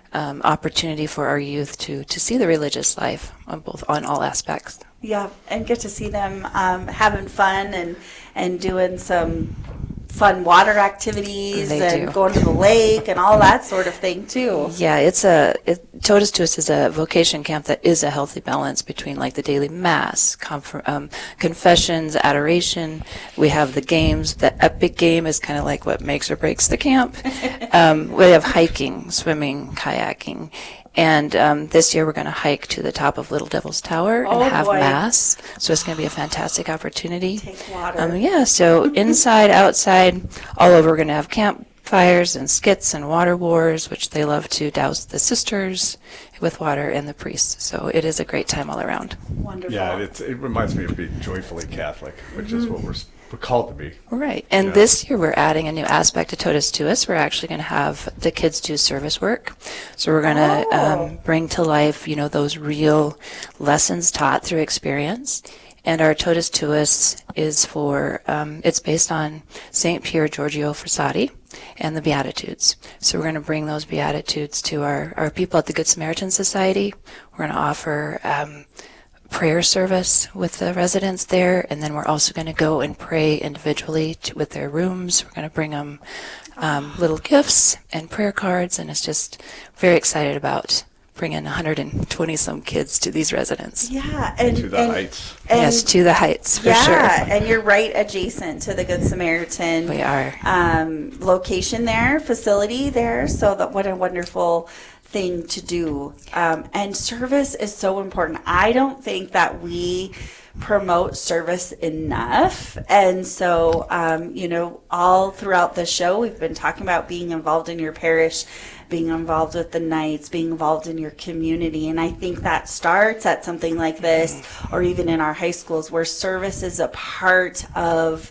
um, opportunity for our youth to, to see the religious life on both on all aspects. Yeah, and get to see them um, having fun and, and doing some fun water activities They and do. going to the lake and all that sort of thing too. Yeah, it's a it, Totus Tuus is a vocation camp that is a healthy balance between like the daily mass, conf- um, confessions, adoration. We have the games. The epic game is kind of like what makes or breaks the camp. um, we have hiking, swimming, kayaking. And um, this year we're going to hike to the top of Little Devil's Tower and Oh, have boy. Mass. So it's going to be a fantastic opportunity. Take water. Um, yeah, so inside, outside, all over we're going to have campfires and skits and water wars, which they love to douse the sisters with water and the priests. So it is a great time all around. Wonderful. Yeah, it's, it reminds me of being joyfully Catholic, which is what we're, s- we're called to be. Right. And Yeah. this year we're adding a new aspect to Totus Tuus. We're actually going to have the kids do service work. So we're going to Oh. um, bring to life, you know, those real lessons taught through experience. And our Totus Tuus is for, um, it's based on Saint Pier Giorgio Frassati and the Beatitudes. So we're going to bring those Beatitudes to our, our people at the Good Samaritan Society. We're going to offer um, prayer service with the residents there, and then we're also going to go and pray individually to, with their rooms. We're going to bring them um, little gifts and prayer cards, and it's just very excited about bringing one hundred twenty some kids to these residents. Yeah, and To the and, heights. and- Yes, to the heights, for yeah, sure. and you're right adjacent to the Good Samaritan. We are. Um, location there, facility there. So that what a wonderful thing to do. Um, and service is so important. I don't think that we promote service enough. And so, um, you know, all throughout the show, we've been talking about being involved in your parish, being involved with the Knights, being involved in your community. And I think that starts at something like this, or even in our high schools, where service is a part of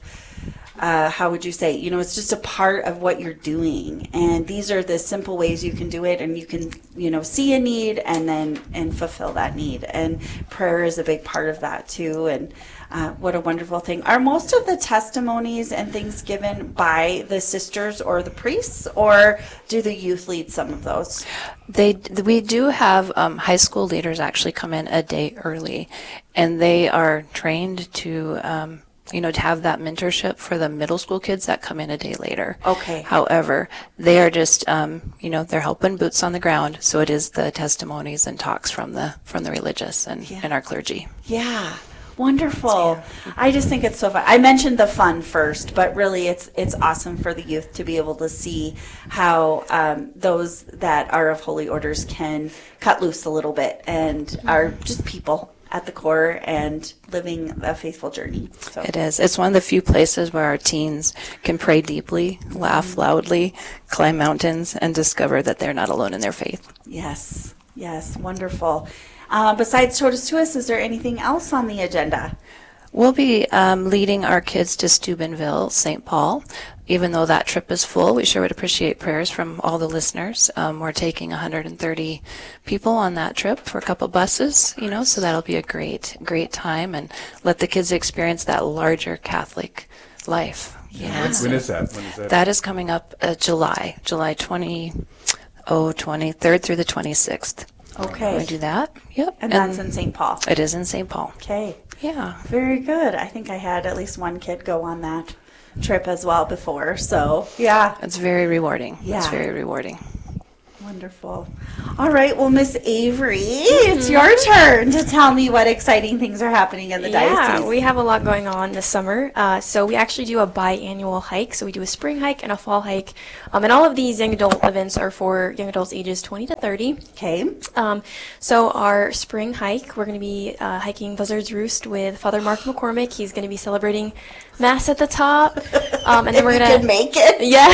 uh, how would you say, you know, it's just a part of what you're doing. And these are the simple ways you can do it, and you can, you know, see a need and then and fulfill that need. And prayer is a big part of that too. And uh, what a wonderful thing. Are most of the testimonies and things given by the sisters or the priests, or do the youth lead some of those? They, we do have um, high school leaders actually come in a day early, and they are trained to, um, you know, to have that mentorship for the middle school kids that come in a day later. Okay. However, they are just, um, you know, they're helping boots on the ground. So it is the testimonies and talks from the from the religious and, Yeah. and our clergy. Yeah. Wonderful. I just think it's so fun. I mentioned the fun first, but really it's it's awesome for the youth to be able to see how um, those that are of holy orders can cut loose a little bit and are just people at the core and living a faithful journey. So It is. It's one of the few places where our teens can pray deeply, laugh loudly, climb mountains, and discover that they're not alone in their faith. yes, yes, wonderful. Uh, besides Totus Tuus, is there anything else on the agenda? We'll be um, leading our kids to Steubenville, Saint Paul. Even though that trip is full, we sure would appreciate prayers from all the listeners. Um, we're taking one hundred thirty people on that trip for a couple buses, you know, so that'll be a great, great time, and let the kids experience that larger Catholic life. you know, When, so when is that? When is that? That is coming up uh, July, July twentieth, oh, twenty-third through the twenty-sixth. Okay. We do that. Yep. And that's in Saint Paul. It is in Saint Paul. Okay. Yeah. Very good. I think I had at least one kid go on that trip as well before. So, yeah. It's very rewarding. It's Yeah. very rewarding. Wonderful. All right. Well, Miss Avery, it's your turn to tell me what exciting things are happening in the Yeah, diocese. we have a lot going on this summer. Uh, so we actually do a biannual hike. So we do a spring hike and a fall hike. Um, and all of these young adult events are for young adults ages twenty to thirty. Okay. Um, so our spring hike, we're going to be uh, hiking Buzzard's Roost with Father Mark McCormick. He's going to be celebrating Mass at the top. Um, and then If we're you going could make it. Yeah.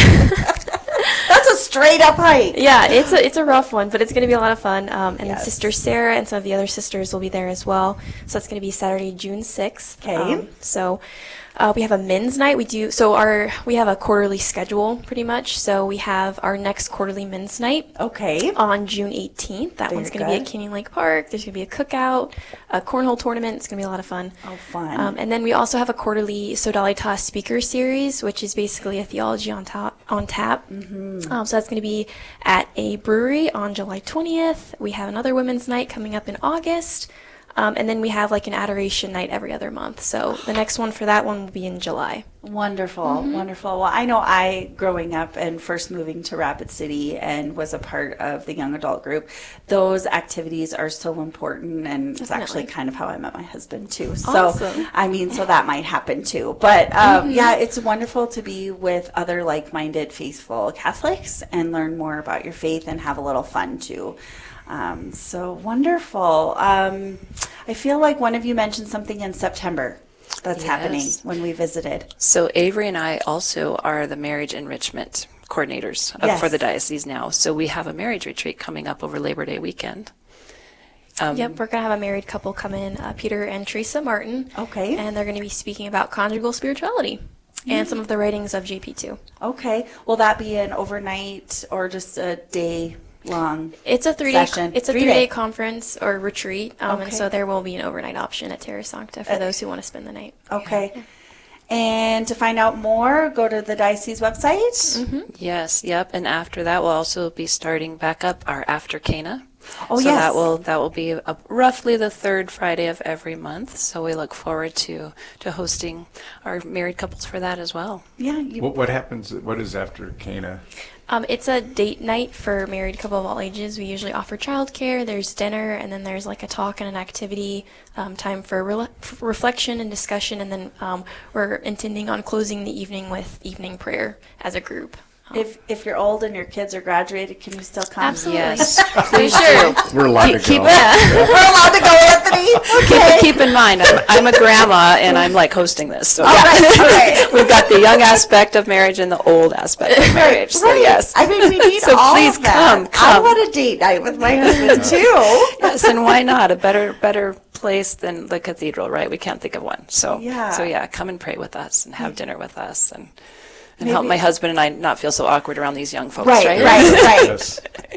That's a straight up hike. Yeah, it's a it's a rough one, but it's going to be a lot of fun. Um, and Yes. then Sister Sarah and some of the other sisters will be there as well. So that's going to be Saturday, June sixth. Okay. Um, so uh, we have a men's night. We do so our we have a quarterly schedule pretty much. So we have our next quarterly men's night Okay. on June eighteenth. That Very one's going to be good. at Canyon Lake Park. There's going to be a cookout, a cornhole tournament. It's going to be a lot of fun. Oh, fun. Um, and then we also have a quarterly Sodalitas speaker series, which is basically a theology on top on tap. Mm-hmm. Um, so that's going to be at a brewery on July twentieth. We have another women's night coming up in August. Um, and then we have like an adoration night every other month. So the next one for that one will be in July. Wonderful, Mm-hmm. wonderful. Well, I know I, growing up and first moving to Rapid City and was a part of the young adult group, those activities are so important, and it's actually Definitely. kind of how I met my husband too. So, Awesome. I mean, so that might happen too. But um, Mhm. yeah, it's wonderful to be with other like-minded, faithful Catholics and learn more about your faith and have a little fun too. Um, so wonderful. Um, I feel like one of you mentioned something in September that's Yes. happening when we visited. So Avery and I also are the marriage enrichment coordinators of, Yes. for the diocese now. So we have a marriage retreat coming up over Labor Day weekend. Um, Yep, we're going to have a married couple come in, uh, Peter and Teresa Martin. Okay. And they're going to be speaking about conjugal spirituality and some of the writings of J P two. Okay. Will that be an overnight or just a day long? It's a three day. session? It's a Three three day day. conference or retreat, um, and Okay. so there will be an overnight option at Terra Sancta for Uh, those who want to spend the night. Okay. And to find out more, go to the diocese website. Mm-hmm. Yes, yep. And after that, we'll also be starting back up our After Cana. Oh, so yes. that will that will be a, roughly the third Friday of every month. So we look forward to to hosting our married couples for that as well. Yeah. You, What, what happens? What is after Cana? Um, it's a date night for married couple of all ages. We usually offer childcare. There's dinner, and then there's like a talk and an activity, um, time for, re- for reflection and discussion, and then um, we're intending on closing the evening with evening prayer as a group. if if you're old and your kids are graduated, can you still come? Absolutely. Yes, please Sure. do. We're allowed Keep- to keep- go. We're allowed to go, Anthony. Keep, Okay. keep in mind, I'm, I'm a grandma and I'm like hosting this. So All yeah. right, all right. We've got the young aspect of marriage and the old aspect of marriage. So Right. yes. I mean, we need So all please of that. come, come. I want a date night with my husband too. Yes, and why not? A better better place than the cathedral, right? We can't think of one. So Yeah. so yeah, come and pray with us and have dinner with us and and help Maybe- my husband and I not feel so awkward around these young folks, Right, right? right, right. Yes.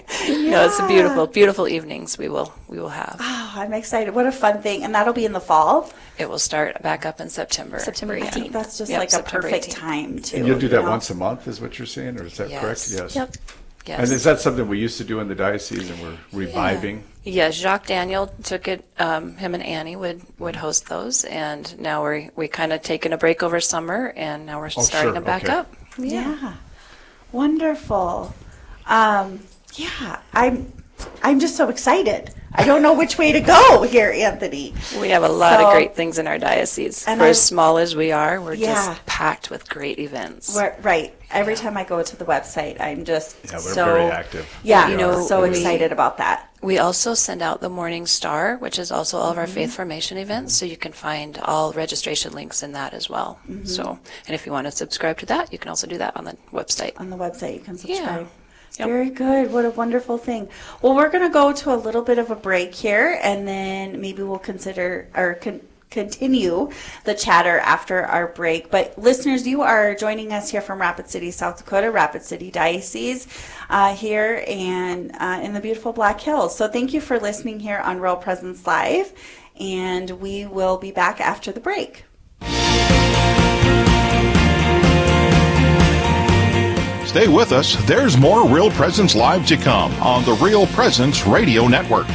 No, it's a beautiful, beautiful evenings we will we will have. Oh, I'm excited. What a fun thing. And that'll be in the fall. It will start back up in September. September I eighteenth. think that's just Yep, like September a perfect eighteenth. time too. And you'll do you that know? once a month, is what you're saying, or is that Yes. correct? Yes. Yep. Yes. And is that something we used to do in the diocese, and we're reviving? Yes, Jacques Daniel took it. Um, him and Annie would, would host those, and now we're we kind of taking a break over summer, and now we're Oh, starting sure, them back okay. up. Yeah. Wonderful. Um, yeah, I'm I'm just so excited. I don't know which way to go here, Anthony. We have a lot So- of great things in our diocese. And For I- as small as we are, we're Yeah. just packed with great events. We're, right. Every time I go to the website, I'm just Yeah, we're so very active. Yeah, We You know, so we- excited about that. We also send out the Morning Star, which is also all of our Mm-hmm. faith formation events, so you can find all registration links in that as well. Mm-hmm. So, and if you want to subscribe to that, you can also do that on the website. On the website, you can Yeah. subscribe. Yep. Very good. What a wonderful thing. Well, we're going to go to a little bit of a break here, and then maybe we'll consider or con- continue the chatter after our break. But listeners, you are joining us here from Rapid City, South Dakota, Rapid City Diocese, uh, here and uh, in the beautiful Black Hills. So thank you for listening here on Real Presence Live, and we will be back after the break. Stay with us. There's more Real Presence Live to come on the Real Presence Radio Network.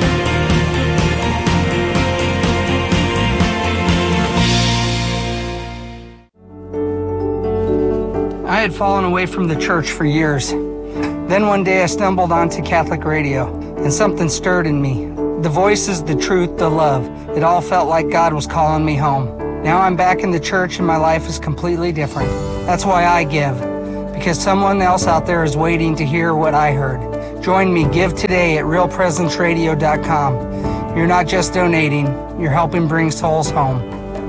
I had fallen away from the church for years. Then one day I stumbled onto Catholic radio, and something stirred in me. The voices, the truth, the love. It all felt like God was calling me home. Now I'm back in the church and my life is completely different. That's why I give, because someone else out there is waiting to hear what I heard. Join me, give today at real presence radio dot com. You're not just donating, you're helping bring souls home.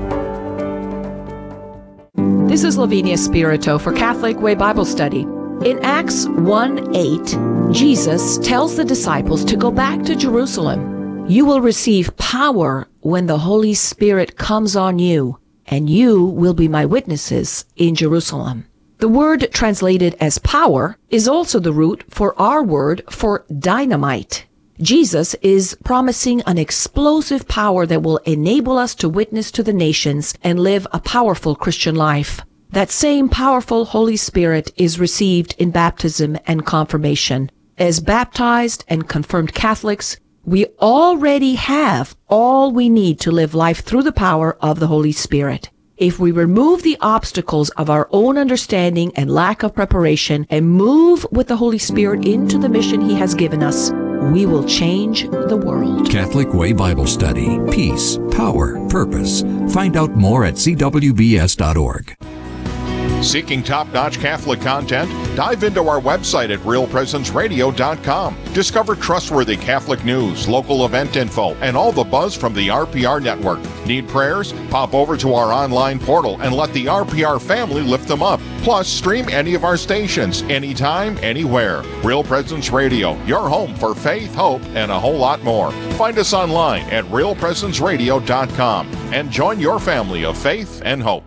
This is Lavinia Spirito for Catholic Way Bible Study. In Acts one eight, Jesus tells the disciples to go back to Jerusalem. You will receive power when the Holy Spirit comes on you, and you will be my witnesses in Jerusalem. The word translated as power is also the root for our word for dynamite. Jesus is promising an explosive power that will enable us to witness to the nations and live a powerful Christian life. That same powerful Holy Spirit is received in baptism and confirmation. As baptized and confirmed Catholics, we already have all we need to live life through the power of the Holy Spirit. If we remove the obstacles of our own understanding and lack of preparation and move with the Holy Spirit into the mission He has given us, we will change the world. Catholic Way Bible Study. Peace, power, purpose. Find out more at c w b s dot org. Seeking top-notch Catholic content? Dive into our website at real presence radio dot com. Discover trustworthy Catholic news, local event info, and all the buzz from the R P R network. Need prayers? Pop over to our online portal and let the R P R family lift them up. Plus, stream any of our stations, anytime, anywhere. Real Presence Radio, your home for faith, hope, and a whole lot more. Find us online at real presence radio dot com and join your family of faith and hope.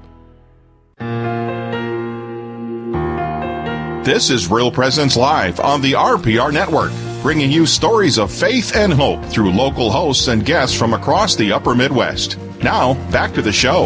This is Real Presence Live on the R P R Network, bringing you stories of faith and hope through local hosts and guests from across the upper Midwest. Now, back to the show.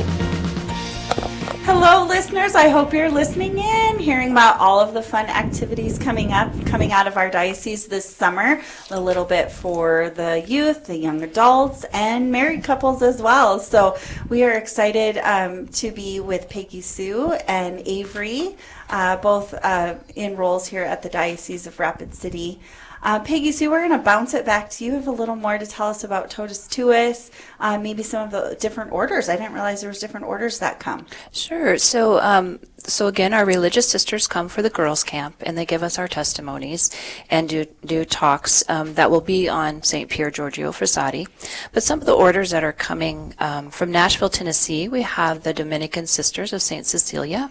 Hello, listeners. I hope you're listening in, hearing about all of the fun activities coming up, coming out of our diocese this summer. A little bit for the youth, the young adults, and married couples as well. So we are excited um, to be with Peggy Sue and Avery, uh, both uh, in roles here at the Diocese of Rapid City. Uh, Peggy Sue, we're going to bounce it back to you. You have a little more to tell us about Totus Tuus, uh, maybe some of the different orders. I didn't realize there was different orders that come. Sure. So, um, so again, our religious sisters come for the girls' camp, and they give us our testimonies and do do talks um, that will be on Saint Pier Giorgio Frassati. But some of the orders that are coming um, from Nashville, Tennessee, we have the Dominican Sisters of Saint Cecilia.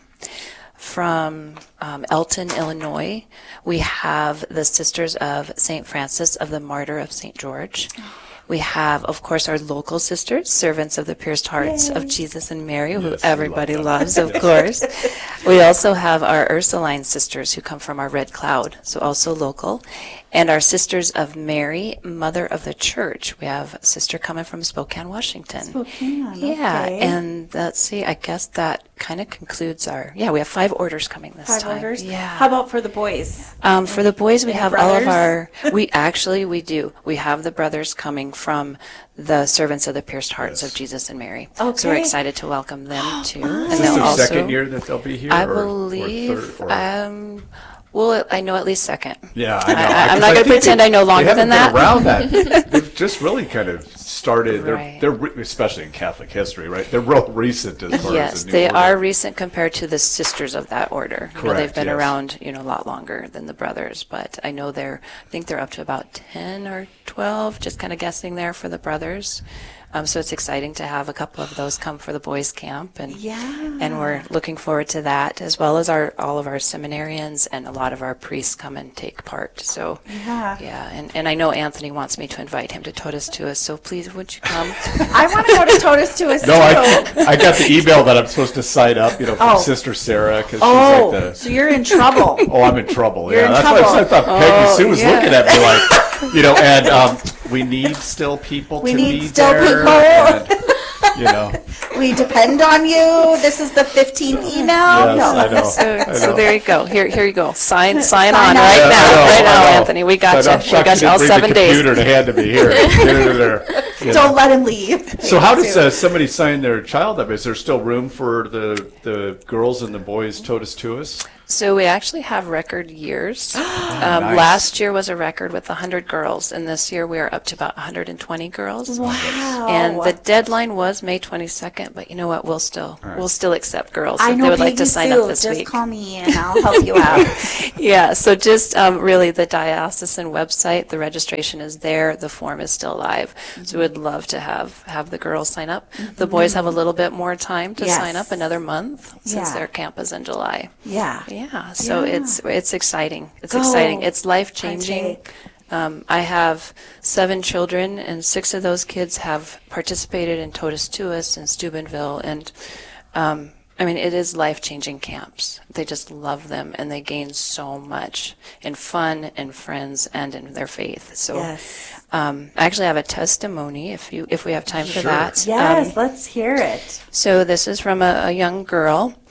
From um, Elton, Illinois, we have the Sisters of Saint Francis of the Martyr of Saint George. We have, of course, our local sisters, Servants of the Pierced Hearts Yay. Of Jesus and Mary, who yes, everybody love loves, of course. We also have our Ursuline sisters who come from our Red Cloud, so also local. And our Sisters of Mary, Mother of the Church. We have a sister coming from Spokane, Washington. Spokane, Yeah, okay. and let's see, I guess that kind of concludes our, yeah, we have five orders coming this Five time. orders? Yeah. How about for the boys? Um, for the boys, we Any have all of brothers? our, we actually, we do. We have the brothers coming from the Servants of the Pierced Hearts Yes. of Jesus and Mary. Okay. So we're excited to welcome them too. Is And Is they'll this their also, second year that they'll be here? I or, believe, or third, or? um, well, I know at least second. Yeah, I know. I, I'm I not going to think pretend they- I know longer they than haven't that. been around that. They've just really kind of started. Right. They're, they're re- especially in Catholic history, right? They're real recent as far Yes, as the new they order. are recent compared to the sisters of that order. You know, they've Correct, been yes. around, you know, a lot longer than the brothers, but I know they're, I think they're up to about ten or twelve, just kind of guessing there for the brothers. Um, so it's exciting to have a couple of those come for the boys' camp, and Yeah. and we're looking forward to that, as well as our all of our seminarians and a lot of our priests come and take part. So Yeah. yeah, and, and I know Anthony wants me to invite him to Totus Tuus, so please would you come? I want to go to Totus Tuus too. No, I, I got the email that I'm supposed to sign up, you know, from Oh. Sister Sarah, because Oh, she's like the. so you're in trouble. Oh, I'm in trouble. You're yeah, in that's trouble. why I thought Peggy Oh, Sue was yeah. looking at me like, you know, and um, we need still people We to need be still there. people. and, you know, We depend on you. This is the fifteenth email. Yes, no. I know. So, I so know. there you go. Here, here you go. Sign, sign Sign on up. right Yeah, now, I know, right I now, know. Anthony. We got So I'm you. We shocked got you all didn't seven bring the days. computer to hand to me here. Get it in there. You know. Don't let him leave. So how does uh, somebody sign their child up? Is there still room for the the girls and the boys Totus Tuus? So we actually have record years. um, Nice. Last year was a record with one hundred girls, and this year we are up to about one hundred twenty girls. Wow. And the deadline was May twenty-second, but you know what? We'll still right. we'll still accept girls I if know they would Peggy like to sign Sue. up this Just week. call me and I'll help you out. Yeah, so just um, really the diocesan website, the registration is there, the form is still live. So we'd love to have, have the girls sign up. The boys have a little bit more time to Yes. sign up, another month, since Yeah. their camp is in July. Yeah. Yeah, so Yeah. it's it's exciting. It's Go. exciting. It's life-changing. Partake. Um, I have seven children, and six of those kids have participated in Totus Tuus and Steubenville, and um, I mean, it is life-changing camps. They just love them, and they gain so much in fun and friends and in their faith. So, Yes. um, I actually have a testimony, if you if we have time for Sure. that. Yes, Um, let's hear it. so this is from a, a young girl.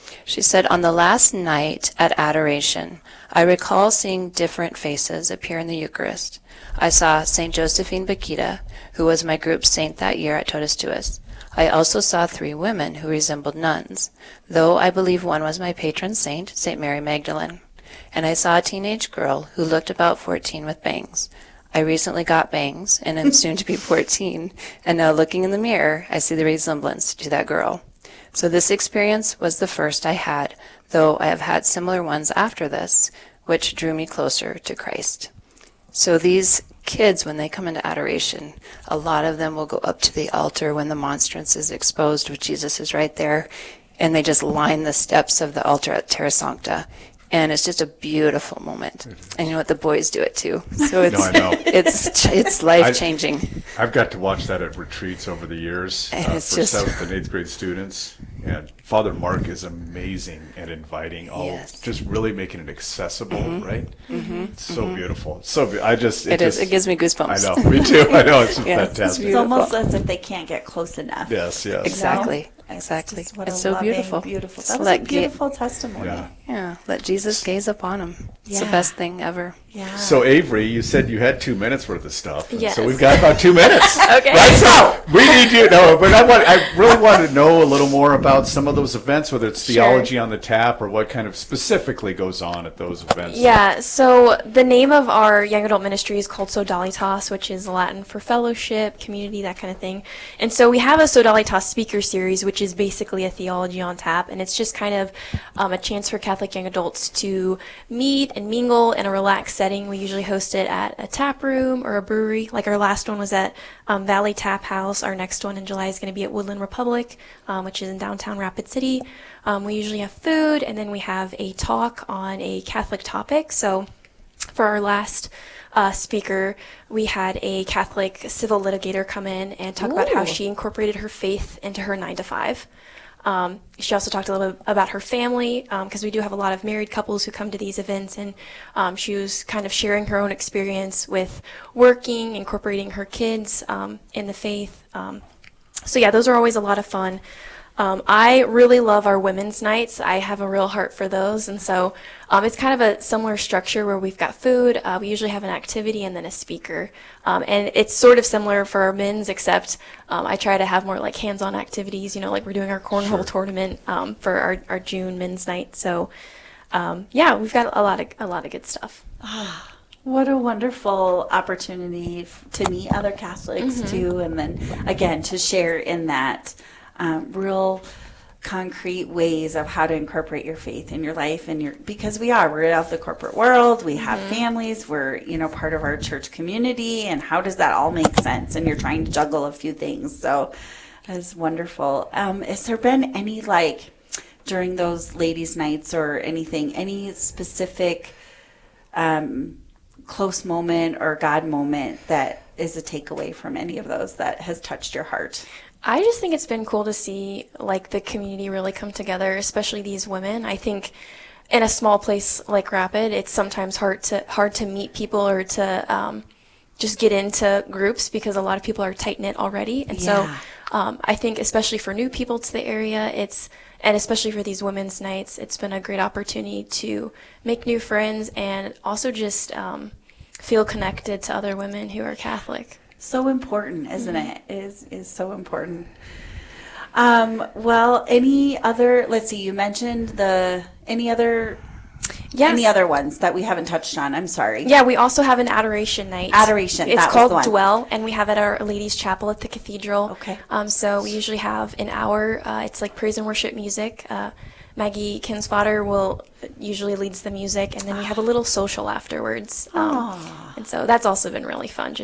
She said, on the last night at adoration, I recall seeing different faces appear in the Eucharist. I saw Saint Josephine Bakhita, who was my group saint that year at Totus Tuus. I also saw three women who resembled nuns, though I believe one was my patron saint, Saint Mary Magdalene. And I saw a teenage girl who looked about fourteen with bangs. I recently got bangs and am soon to be fourteen, and now looking in the mirror, I see the resemblance to that girl. So this experience was the first I had, though I have had similar ones after this, which drew me closer to Christ. So these kids, when they come into adoration, a lot of them will go up to the altar when the monstrance is exposed, with Jesus is right there, and they just line the steps of the altar at Terra Sancta. And it's just a beautiful moment. And you know what? The boys do it too. So it's no, I know. it's it's life changing. I've got to watch that at retreats over the years uh, for just... seventh and eighth grade students. And Father Mark is amazing at inviting all, yes. just really making it accessible, mm-hmm. right? Mm-hmm. It's so mm-hmm. beautiful. So be- I just it, it is. Just, It gives me goosebumps. I know. Me too. I know. It's yeah, fantastic. It's almost as if they can't get close enough. Yes. Yes. Exactly. No? Exactly. It's, it's so loving, beautiful. Beautiful. So that was let a beautiful ga- testimony. Yeah. yeah. Let Jesus gaze upon him. It's yeah. the best thing ever. Yeah. So Avery, you said you had two minutes worth of stuff. Yes. So we've got about two minutes. Okay. Right. So we need you. No, but I want. I really want to know a little more about some of those events, whether it's theology Sure. on the tap or what kind of specifically goes on at those events. Yeah, so the name of our young adult ministry is called Sodalitas, which is Latin for fellowship, community, that kind of thing. And so we have a Sodalitas speaker series, which is basically a theology on tap, and it's just kind of um, a chance for Catholic young adults to meet and mingle in a relaxed setting. We usually host it at a tap room or a brewery. Like our last one was at um, Valley Tap House. Our next one in July is going to be at Woodland Republic, um, which is in downtown Rapid City. Um, we usually have food, and then we have a talk on a Catholic topic. So for our last uh, speaker, we had a Catholic civil litigator come in and talk Ooh. about how she incorporated her faith into her nine to five. Um, she also talked a little bit about her family, because um, we do have a lot of married couples who come to these events, and um, she was kind of sharing her own experience with working, incorporating her kids um, in the faith. Um, so yeah, those are always a lot of fun. Um, I really love our women's nights. I have a real heart for those, and so um, it's kind of a similar structure where we've got food, uh, we usually have an activity, and then a speaker. Um, and it's sort of similar for our men's, except um, I try to have more like hands-on activities, you know, like we're doing our cornhole sure. tournament um, for our, our June men's night. So um, yeah, we've got a lot of a lot of good stuff. Ah, what a wonderful opportunity f- to meet other Catholics mm-hmm. too, and then again to share in that. Um, real concrete ways of how to incorporate your faith in your life, and your because we are we're out of the corporate world, we have mm-hmm. families, we're you know part of our church community, and how does that all make sense? And you're trying to juggle a few things, so it's wonderful. Um, has there been any like during those ladies' nights or anything, any specific um, close moment or God moment that is a takeaway from any of those that has touched your heart? I just think it's been cool to see like the community really come together, especially these women. I think in a small place like Rapid, it's sometimes hard to hard to meet people or to um, just get into groups because a lot of people are tight-knit already. And yeah. so um, I think especially for new people to the area, it's and especially for these women's nights, it's been a great opportunity to make new friends and also just um, feel connected to other women who are Catholic. So important, isn't mm-hmm. it? Is is so important. Um, well, any other? Let's see. You mentioned the any other. Yes. Any other ones that we haven't touched on? I'm sorry. Yeah, we also have an adoration night. Adoration. It's that called was the one. Dwell, and we have it at our ladies' chapel at the cathedral. Okay. Um, so we usually have an hour. Uh, it's like praise and worship music. Uh, Maggie Kinsfater will usually leads the music, and then we have a little social afterwards. Um, and so that's also been really fun. Just